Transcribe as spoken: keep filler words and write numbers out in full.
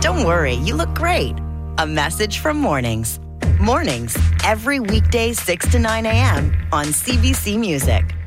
Don't worry, you look great. A message from Mornings. Mornings, every weekday six to nine a.m. on C B C Music.